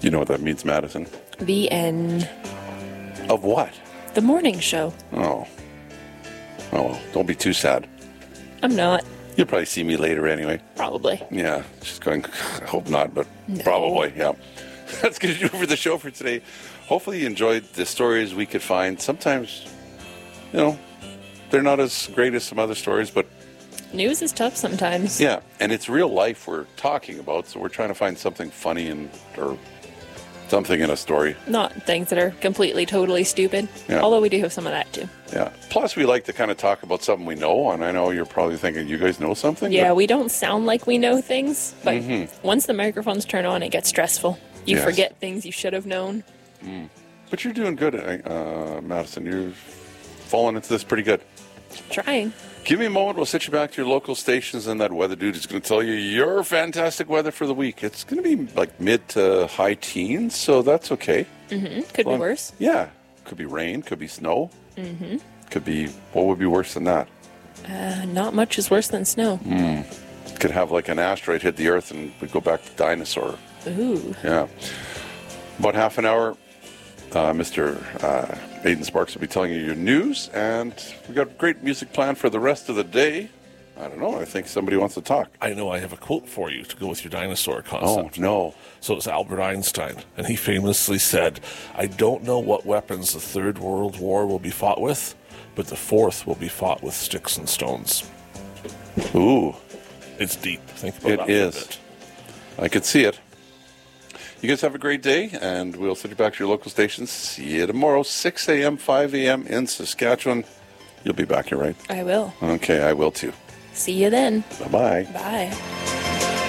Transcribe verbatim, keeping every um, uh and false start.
You know what that means, Madison? The end. Of what? The morning show. Oh. Oh, well, don't be too sad. I'm not. You'll probably see me later anyway. Probably. Yeah, she's going, I hope not, but No. probably, yeah. That's going to do it for the show for today. Hopefully you enjoyed the stories we could find. Sometimes, you know, they're not as great as some other stories, but News is tough sometimes. yeah, and it's real life we're talking about, so we're trying to find something funny and or something in a story. Not things that are completely, totally stupid. Yeah. Although we do have some of that too. Yeah. Plus, we like to kind of talk about something we know, and I know you're probably thinking, you guys know something? Yeah, But we don't sound like we know things, but Mm-hmm. once the microphones turn on, it gets stressful. You Yes. forget things you should have known. but you're doing good, uh, Madison. You're falling into this pretty good. Trying. Give me a moment. We'll sit you back to your local stations, and that weather dude is going to tell you your fantastic weather for the week. It's going to be like mid to high teens, so that's okay. Mm-hmm. Could Well, be worse. Yeah. Could be rain. Could be snow. Mm-hmm. Could be, what would be worse than that? Uh, not much is worse than snow. Could have like an asteroid hit the Earth and we'd go back to dinosaur. Ooh. Yeah. About half an hour, uh, Mister Uh, Aidan Sparks will be telling you your news, and we've got great music planned for the rest of the day. I don't know. I think somebody wants to talk. I know I have a quote for you to go with your dinosaur Oh, concept. no. So it's Albert Einstein, and he famously said, I don't know what weapons the Third World War will be fought with, but the Fourth will be fought with sticks and stones. Ooh, It's deep. Think about it that is. for a bit. I could see it. You guys have a great day, and we'll send you back to your local stations. See you tomorrow, six a.m., five a.m. in Saskatchewan. You'll be back here, right? I will. Okay, I will too. See you then. Bye-bye. Bye.